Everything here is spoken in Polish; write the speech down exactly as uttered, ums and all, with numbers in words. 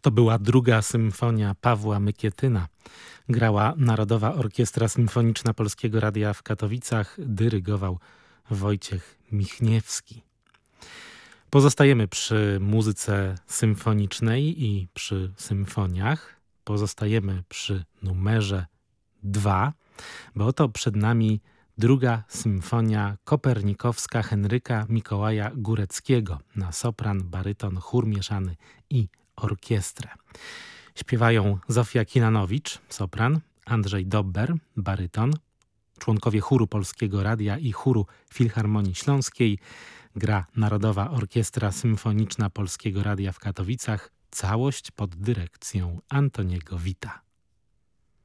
To była druga symfonia Pawła Mykietyna. Grała Narodowa Orkiestra Symfoniczna Polskiego Radia w Katowicach, dyrygował Wojciech Michniewski. Pozostajemy przy muzyce symfonicznej i przy symfoniach. Pozostajemy przy numerze dwa, bo oto przed nami druga symfonia kopernikowska Henryka Mikołaja Góreckiego na sopran, baryton, chór mieszany i orkiestrę. Śpiewają Zofia Kilanowicz, sopran, Andrzej Dobber, baryton, członkowie chóru Polskiego Radia i chóru Filharmonii Śląskiej. Gra Narodowa Orkiestra Symfoniczna Polskiego Radia w Katowicach. Całość pod dyrekcją Antoniego Wita.